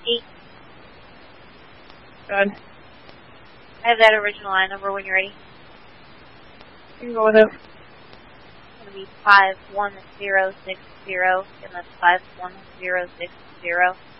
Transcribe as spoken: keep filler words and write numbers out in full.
eight. Good. I have that original line number when you're ready. You can go with it. It's going to be five one zero six zero, and that's five one zero six zero.